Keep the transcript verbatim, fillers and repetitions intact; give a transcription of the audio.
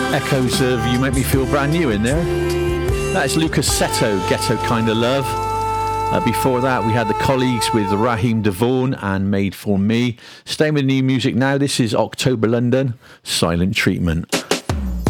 Echoes of You Make Me Feel Brand New in there. That is Lucas Seto, Ghetto Kinda Love. Uh, before that, we had the Colleagues with Raheem Devon and Made For Me. Staying with new music now, this is October London, Silent Treatment.